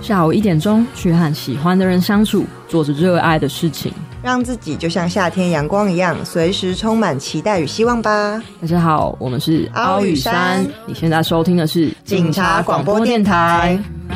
下午1点钟去和喜欢的人相处，做着热爱的事情， 让自己就像夏天阳光一样，随时充满期待与希望吧。 大家好，我们是凹与山， 你现在收听的是警察广播电台。